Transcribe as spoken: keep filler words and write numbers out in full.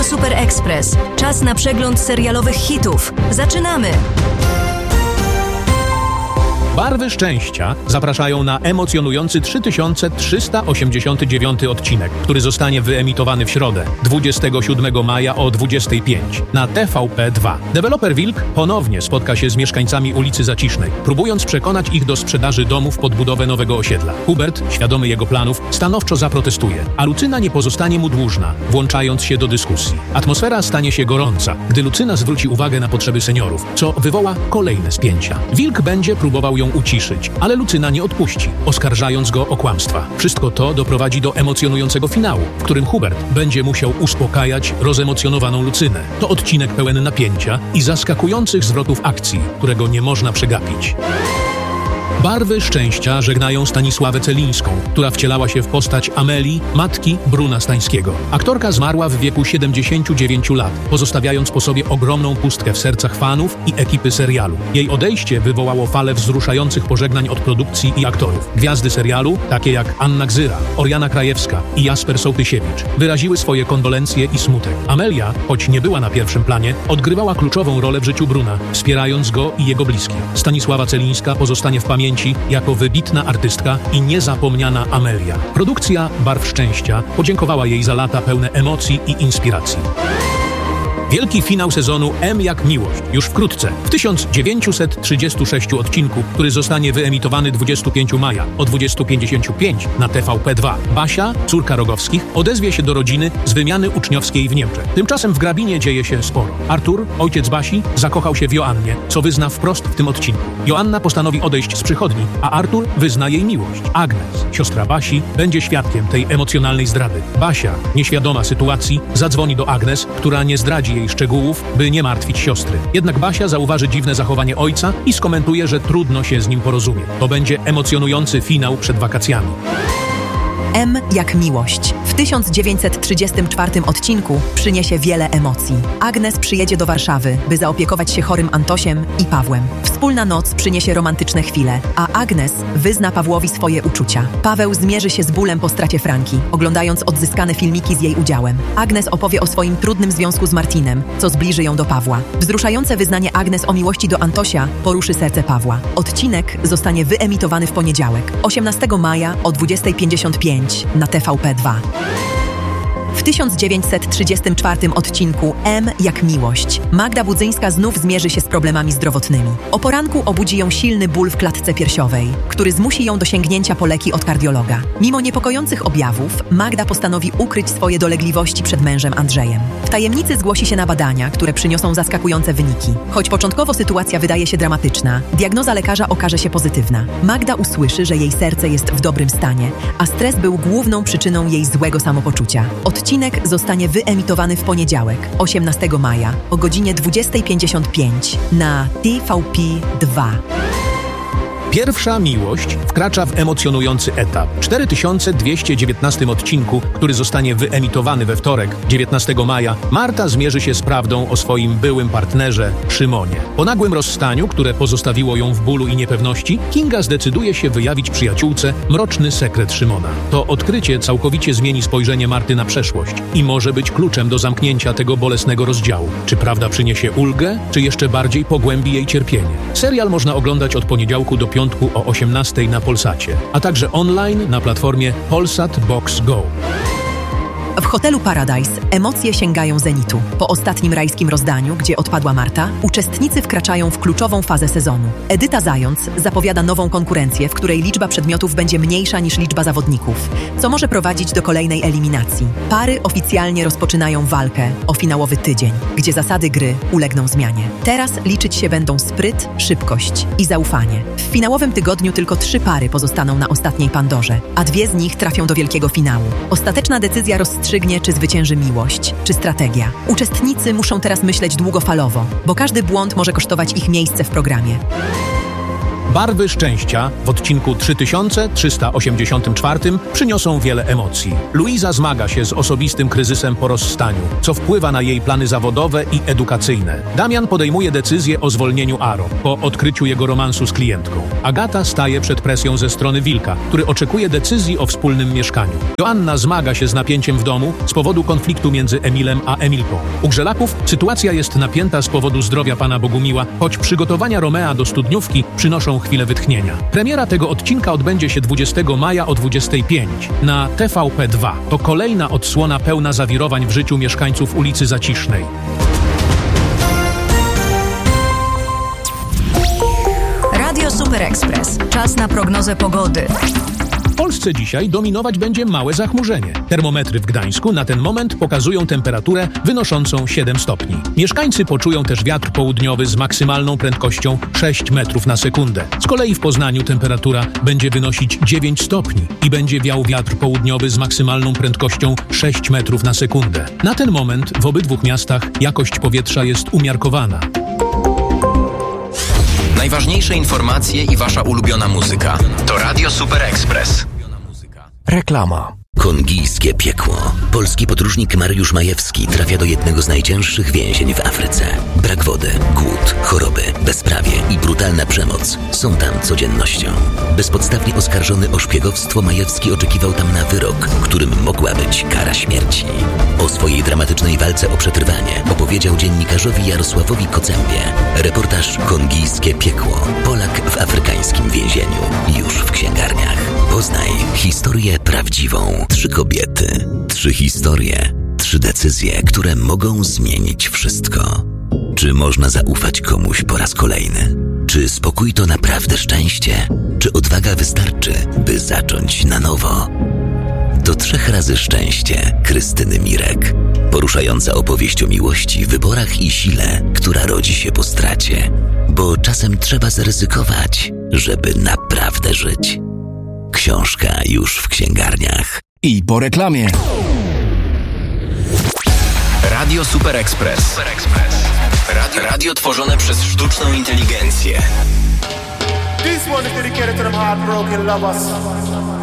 Super Express. Czas na przegląd serialowych hitów. Zaczynamy! Barwy Szczęścia zapraszają na emocjonujący trzy tysiące trzysta osiemdziesiąty dziewiąty odcinek, który zostanie wyemitowany w środę, dwudziestego siódmego maja o dwudziestej piątej na T V P dwa. Deweloper Wilk ponownie spotka się z mieszkańcami ulicy Zacisznej, próbując przekonać ich do sprzedaży domów pod budowę nowego osiedla. Hubert, świadomy jego planów, stanowczo zaprotestuje, a Lucyna nie pozostanie mu dłużna, włączając się do dyskusji. Atmosfera stanie się gorąca, gdy Lucyna zwróci uwagę na potrzeby seniorów, co wywoła kolejne spięcia. Wilk będzie próbował ją uciszyć, ale Lucyna nie odpuści, oskarżając go o kłamstwa. Wszystko to doprowadzi do emocjonującego finału, w którym Hubert będzie musiał uspokajać rozemocjonowaną Lucynę. To odcinek pełen napięcia i zaskakujących zwrotów akcji, którego nie można przegapić. Barwy Szczęścia żegnają Stanisławę Celińską, która wcielała się w postać Amelii, matki Bruna Stańskiego. Aktorka zmarła w wieku siedemdziesięciu dziewięciu lat, pozostawiając po sobie ogromną pustkę w sercach fanów i ekipy serialu. Jej odejście wywołało falę wzruszających pożegnań od produkcji i aktorów. Gwiazdy serialu, takie jak Anna Gzyra, Oriana Krajewska i Jasper Sołtysiewicz, wyraziły swoje kondolencje i smutek. Amelia, choć nie była na pierwszym planie, odgrywała kluczową rolę w życiu Bruna, wspierając go i jego bliskich. Stanisława Celińska pozostanie w pamięci jako wybitna artystka i niezapomniana Amelia. Produkcja Barw Szczęścia podziękowała jej za lata pełne emocji i inspiracji. Wielki finał sezonu M jak Miłość już wkrótce, w tysiąc dziewięćset trzydziestym szóstym odcinku, który zostanie wyemitowany dwudziestego piątego maja o dwudziestej pięćdziesiąt pięć na T V P dwa. Basia, córka Rogowskich, odezwie się do rodziny z wymiany uczniowskiej w Niemczech. Tymczasem w Grabinie dzieje się sporo. Artur, ojciec Basi, zakochał się w Joannie, co wyzna wprost w tym odcinku. Joanna postanowi odejść z przychodni, a Artur wyzna jej miłość. Agnes, siostra Basi, będzie świadkiem tej emocjonalnej zdrady. Basia, nieświadoma sytuacji, zadzwoni do Agnes, która nie zdradzi jej szczegółów, by nie martwić siostry. Jednak Basia zauważy dziwne zachowanie ojca i skomentuje, że trudno się z nim porozumie. To będzie emocjonujący finał przed wakacjami. M jak Miłość. W tysiąc dziewięćset trzydziestym czwartym odcinku przyniesie wiele emocji. Agnes przyjedzie do Warszawy, by zaopiekować się chorym Antosiem i Pawłem. Wspólna noc przyniesie romantyczne chwile, a Agnes wyzna Pawłowi swoje uczucia. Paweł zmierzy się z bólem po stracie Franki, oglądając odzyskane filmiki z jej udziałem. Agnes opowie o swoim trudnym związku z Martinem, co zbliży ją do Pawła. Wzruszające wyznanie Agnes o miłości do Antosia poruszy serce Pawła. Odcinek zostanie wyemitowany w poniedziałek, osiemnastego maja o dwudziestej pięćdziesiąt pięć na T V P dwa. W tysiąc dziewięćset trzydziestym czwartym odcinku M jak Miłość Magda Budzyńska znów zmierzy się z problemami zdrowotnymi. O poranku obudzi ją silny ból w klatce piersiowej, który zmusi ją do sięgnięcia po leki od kardiologa. Mimo niepokojących objawów, Magda postanowi ukryć swoje dolegliwości przed mężem Andrzejem. W tajemnicy zgłosi się na badania, które przyniosą zaskakujące wyniki. Choć początkowo sytuacja wydaje się dramatyczna, diagnoza lekarza okaże się pozytywna. Magda usłyszy, że jej serce jest w dobrym stanie, a stres był główną przyczyną jej złego samopoczucia. Odcinek zostanie wyemitowany w poniedziałek, osiemnastego maja o godzinie dwudziestej pięćdziesiąt pięć na T V P dwa. Pierwsza miłość wkracza w emocjonujący etap. W cztery tysiące dwieście dziewiętnastym odcinku, który zostanie wyemitowany we wtorek, dziewiętnastego maja, Marta zmierzy się z prawdą o swoim byłym partnerze, Szymonie. Po nagłym rozstaniu, które pozostawiło ją w bólu i niepewności, Kinga zdecyduje się wyjawić przyjaciółce mroczny sekret Szymona. To odkrycie całkowicie zmieni spojrzenie Marty na przeszłość i może być kluczem do zamknięcia tego bolesnego rozdziału. Czy prawda przyniesie ulgę, czy jeszcze bardziej pogłębi jej cierpienie? Serial można oglądać od poniedziałku do piątku o osiemnastej na Polsacie, a także online na platformie Polsat Box Go. W hotelu Paradise emocje sięgają zenitu. Po ostatnim rajskim rozdaniu, gdzie odpadła Marta, uczestnicy wkraczają w kluczową fazę sezonu. Edyta Zając zapowiada nową konkurencję, w której liczba przedmiotów będzie mniejsza niż liczba zawodników, co może prowadzić do kolejnej eliminacji. Pary oficjalnie rozpoczynają walkę o finałowy tydzień, gdzie zasady gry ulegną zmianie. Teraz liczyć się będą spryt, szybkość i zaufanie. W finałowym tygodniu tylko trzy pary pozostaną na ostatniej Pandorze, a dwie z nich trafią do wielkiego finału. Ostateczna decyzja rozstrzygnie, czy zwycięży miłość, czy strategia. Uczestnicy muszą teraz myśleć długofalowo, bo każdy błąd może kosztować ich miejsce w programie. Barwy szczęścia w odcinku trzy tysiące trzysta osiemdziesiątym czwartym przyniosą wiele emocji. Luiza zmaga się z osobistym kryzysem po rozstaniu, co wpływa na jej plany zawodowe i edukacyjne. Damian podejmuje decyzję o zwolnieniu Aro po odkryciu jego romansu z klientką. Agata staje przed presją ze strony Wilka, który oczekuje decyzji o wspólnym mieszkaniu. Joanna zmaga się z napięciem w domu z powodu konfliktu między Emilem a Emilką. U Grzelaków sytuacja jest napięta z powodu zdrowia pana Bogumiła, choć przygotowania Romea do studniówki przynoszą chwilę wytchnienia. Premiera tego odcinka odbędzie się dwudziestego maja o dwudziestej piątej na T V P dwa. To kolejna odsłona pełna zawirowań w życiu mieszkańców ulicy Zacisznej. Radio Super Express. Czas na prognozę pogody. W Polsce dzisiaj dominować będzie małe zachmurzenie. Termometry w Gdańsku na ten moment pokazują temperaturę wynoszącą siedem stopni. Mieszkańcy poczują też wiatr południowy z maksymalną prędkością sześć metrów na sekundę. Z kolei w Poznaniu temperatura będzie wynosić dziewięć stopni i będzie wiał wiatr południowy z maksymalną prędkością sześć metrów na sekundę. Na ten moment w obydwu miastach jakość powietrza jest umiarkowana. Najważniejsze informacje i wasza ulubiona muzyka. To Radio Super Express. Reklama. Kongijskie piekło. Polski podróżnik Mariusz Majewski trafia do jednego z najcięższych więzień w Afryce. Brak wody, głód, choroby, bezprawie i brutalna przemoc są tam codziennością. Bezpodstawnie oskarżony o szpiegowstwo, Majewski oczekiwał tam na wyrok, którym mogła być kara śmierci. O swojej dramatycznej walce o przetrwanie opowiedział dziennikarzowi Jarosławowi Kocębie. Reportaż Kongijskie piekło. Polak w afrykańskim więzieniu. Już w księgarniach. Poznaj historię prawdziwą. Trzy kobiety, trzy historie, trzy decyzje, które mogą zmienić wszystko. Czy można zaufać komuś po raz kolejny? Czy spokój to naprawdę szczęście? Czy odwaga wystarczy, by zacząć na nowo? Do trzech razy szczęście Krystyny Mirek. Poruszająca opowieść o miłości, wyborach i sile, która rodzi się po stracie. Bo czasem trzeba zaryzykować, żeby naprawdę żyć. Książka już w księgarniach. I po reklamie. Radio Super Express. Super Express. Radio, radio tworzone przez sztuczną inteligencję. This one is dedicated to them heartbroken lovers.